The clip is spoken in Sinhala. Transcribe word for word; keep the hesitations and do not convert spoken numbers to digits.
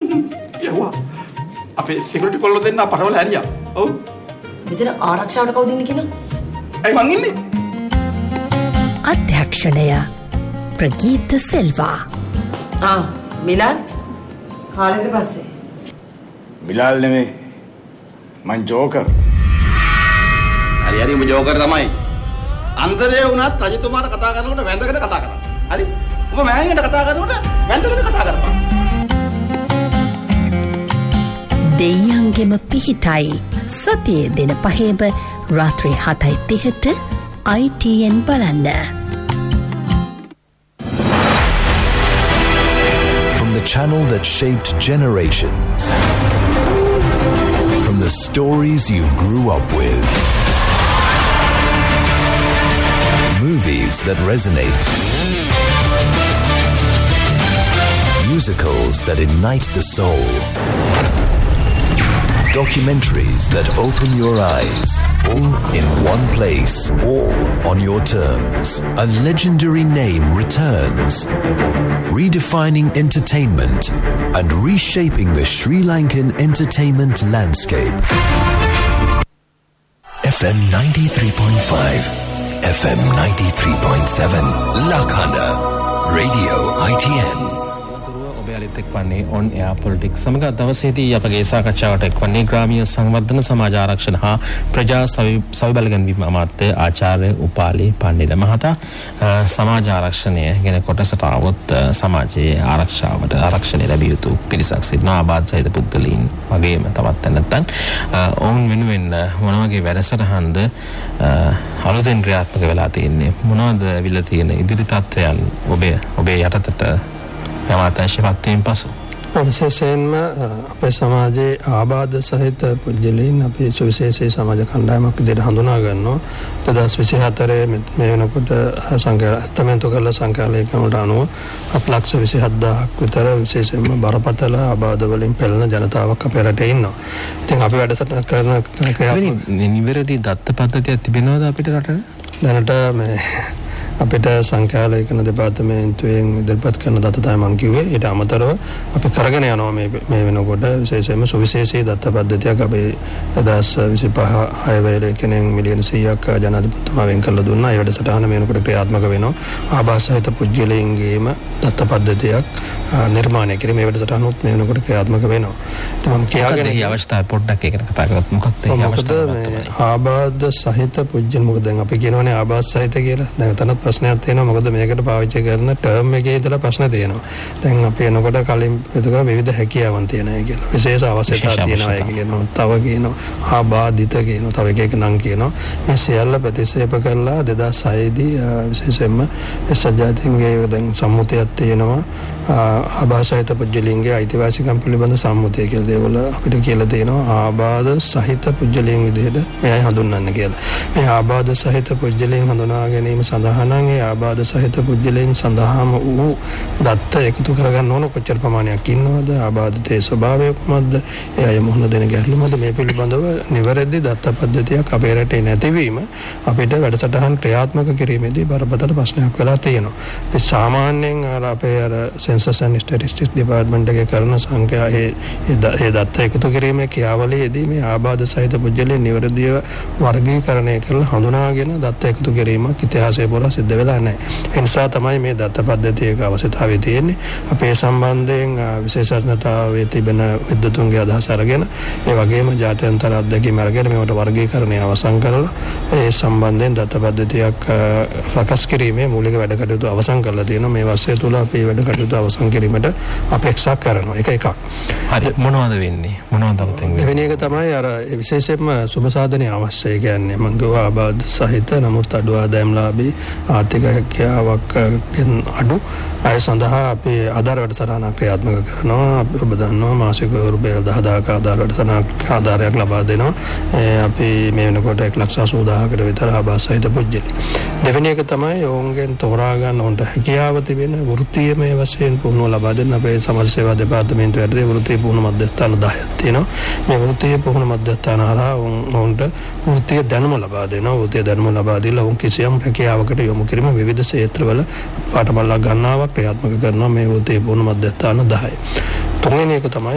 යවුවා. අපේ සිකියුරිටි කොල්ලෝ දෙන්න පටවල හැරියා. ඔව්. විතර ආරක්ෂාවට කවුද ඉන්නේ කියනවා? ඇයි මං ඉන්නේ? අධ්‍යක්ෂණය ප්‍රගීත සෙල්වා. ආ මිලන් කාලෙකට පස්සේ. මිලාල් නෙමෙයි. මං ජෝකර්. හරි හරි උඹ ජෝකර් තමයි. අන්තරේ වුණත් රජතුමාට කතා කරනකොට වැඳගෙන කතා කරා. හරි. උඹ මෑණියන්ට කතා කරනකොට වැඳගෙන කතා කරපන්. දෙයියන්ගෙම පිහිටයි සතියේ දින පහේම රාත්‍රී හතයි තිහට I T N බලන්න. From the channel that shaped generations, from the stories you grew up with, movies that resonate, musicals that ignite the soul, documentaries that open your eyes, all in one place, all on your terms. A legendary name returns, redefining entertainment and reshaping the Sri Lankan entertainment landscape. F M ninety-three point five, F M ninety-three point seven, Lakhana, Radio I T N. එක්වන්නේ on air politics සමග දවසේදී අපගේ සාකච්ඡාවට එක්වන්නේ ග්‍රාමීය සංවර්ධන සමාජ ආරක්ෂණ හා ප්‍රජා සවි බලගැන්වීම අමාත්‍ය ආචාර්ය උපාලි පණ්ඩිත මහතා සමාජ ආරක්ෂණය ගැන කොටසට આવොත් සමාජයේ ආරක්ෂාවට ආරක්ෂණය ලැබිය යුතු පිරිසක් සිටිනවා ආබාධ සහිත පුද්ගලයන් වගේම තවත් නැත්නම් ඔවුන් වෙනුවෙන් මොන වගේ වැඩසටහන්ද අලුතෙන් ක්‍රියාත්මක වෙලා තියෙන්නේ මොනවද විල තියෙන ඉදිරි තත්ත්වයන් ඔබේ ඔබේ යටතට යමාතශීපත්වයෙන් පසු විශේෂයෙන්ම අපේ සමාජයේ ආබාධ සහිත පුද්ගලයන් අපේ සුවිශේෂී සමාජ කණ්ඩායමක් විදිහට හඳුනා ගන්නවා. දෙදහස් විසිහතරේ මේ වෙනකොට සංඛ්‍යා අස්තමෙන්තු කළ සංඛ්‍යාලයකට අනුව හත් ලක්ෂ විසිහත් හදාරක් විතර විශේෂයෙන්ම බරපතල ආබාධ වලින් පෙළෙන ජනතාවක් අපේ රටේ ඉන්නවා. ඉතින් අපි වැඩසටහන කරන ක්‍රියාත්මක නිවැරදි දත්ත පද්ධතියක් තිබෙනවද අපිට රටේ? දැනට මේ අපිට සංඛ්‍යාලයකන දෙපාර්තමේන්තුවෙන් ඉදිරිපත් කරන දත්ත තමයි මම කිව්වේ. ඊට අමතරව අපි කරගෙන යනවා මේ මේ වෙනකොට විශේෂයෙන්ම සුවිශේෂී දත්ත පද්ධතියක් අපි දෙදහස් විසිපහ හයවැයේ කෙනෙක් මිලියන සීයක් ජනාධිපතිතුමා වෙන් කරලා දුන්නා. ඒ වැඩසටහන මේ වෙනකොට ක්‍රියාත්මක වෙනවා. ආභාසහිත පුද්ගලයන්ගේම දත්ත පද්ධතියක් නිර්මාණය කිරීම මේ වැඩසටහනොත් මේ වෙනකොට ක්‍රියාත්මක වෙනවා. ඉතින් මම කියාගෙන ඒ අවස්ථාවේ පොඩ්ඩක් ඒකට කතා කරමු. මොකක්ද ඒ අවස්ථාව? ආබාධ සහිත පුද්ගල මොකද දැන් අපි කියනවානේ ආබාධ සහිත කියලා. දැන් තනත් ප්‍රශ්නයක් තියෙනවා. මොකද මේකට පාවිච්චි කරන ටර්ම් එකේ ඉඳලා ප්‍රශ්න තියෙනවා. දැන් අපි එනකොට කලින් විතර විවිධ හැකියාවන් තියෙන අය කියලා. විශේෂ අවශ්‍යතා තියෙන අය කියනවා. තව කියනවා ආබාධිත කියනවා. තව එක එක නම් කියනවා. මේ සියල්ල ප්‍රතික්ෂේප කරලා දෙදහස් හය දී විශේෂයෙන්ම සජාතින්ගේ දැන් සම්මුතියක් තියෙනවා. ආබාධ පුද්ගලයන්ගේ අයිතිවාසිකම් පිළිබඳ සම්මුතිය කියලා දේවල් අපිට කියලා දෙනවා. ආබාධ සහිත පුද්ගලයන් විදිහට මෙයයි හඳුන්වන්න කියලා. මේ ආබාධ සහිත පුද්ගලයන් හඳුනා ගැනීම සඳහා නම් ඒ ආබාධ සහිත පුද්ගලයන් සඳහාම වූ දත්ත එකතු කරගන්න ඕන. කොච්චර ප්‍රමාණයක් ඉන්නවද? ආබාධිතේ ස්වභාවය කොහොමද? ඒ අය මොන දෙන ගැටලුමද? මේ පිළිබඳව නිවැරදි දත්ත පද්ධතියක් අපේ රටේ නැතිවීම අපිට වැඩසටහන් ක්‍රියාත්මක කිරීමේදී බරපතල ප්‍රශ්නයක් වෙලා තියෙනවා. අපි සාමාන්‍යයෙන් අපේ අර Census and Statistics Department එකේ කරන සංඛ්‍යා ඒ ඒ දත්ත එකතු කිරීමේ ක්‍රියාවලියේදී මේ ආබාධ සහිත පුද්ගලයන් නිවැරදිව වර්ගීකරණය කරලා හඳුනාගෙන දත්ත එකතු කිරීමක් ඉතිහාසයේ පුරා සිද්ධ වෙලා නැහැ. ඒ නිසා තමයි මේ දත්ත පද්ධතියක අවශ්‍යතාවය තියෙන්නේ. අපේ සම්බන්ධයෙන් විශේෂඥතාවයේ තිබෙන විද්වතුන්ගේ අදහස් අරගෙන ඒ වගේම ජාත්‍යන්තර අත්දැකීම් අරගෙන මේවට වර්ගීකරණය අවසන් කරලා ඒ සම්බන්ධයෙන් දත්ත පද්ධතියක් සකස් කිරීමේ මූලික වැඩ කටයුතු අවසන් කරලා තියෙනවා. මේ වසරේ තුල අපි වැඩ කටයුතු අවසන් කිරීමට අපේක්ෂා කරනවා. එක එකක්. හරි මොනවද වෙන්නේ? මොනවද අවතෙන් වෙන්නේ? දෙවෙනි එක තමයි අර විශේෂයෙන්ම සුබ සාධනීය අවශ්‍යයි කියන්නේ. මම ගියා ආබාධ සහිත නමුත් අඩු ආදායම්ලාභී ආර්ථික හැකියාවක් අඩු අය සඳහා අපි ආධාර වැඩසටහනක් ක්‍රියාත්මක කරනවා. ඔබ දන්නවා මාසික රුපියල් දහ හදාරක ආධාර වැඩසටහනක් ආධාරයක් ලබා දෙනවා. අපි මේ වෙනකොට එක ලක්ෂ අසූ හදාරකට විතර ආබාධ සහිත පුද්ගලයන්. දෙවෙනි එක තමයි ඔවුන්ගෙන් තෝරා ගන්න උන්ට හැකියාව තිබෙන වෘත්තීයමය වශයෙන් පුහුණුව ලබා දෙන්න අපේ සමාජ සේවා දෙපාර්තමේන්තුව ඇතුලේ වෘත්තීය පුහුණු මධ්‍යස්ථාන දහයක් තියෙනවා. මේ වෘත්තීය පුහුණු මධ්‍යස්ථාන හරහා ඔවුන්ට වෘත්තීය දැනුම ලබා දෙනවා. වෘත්තීය දැනුම ලබා දීලා ඔවුන් කිසියම් හැකියාවකට යොමු කිරීම විවිධ ක්ෂේත්‍රවල පාඨමාලා ගණනාවක් ක්‍රියාත්මක කරනවා මේ වෘත්තීය පුහුණු මධ්‍යස්ථාන දහය. තුන්වෙනි එක තමයි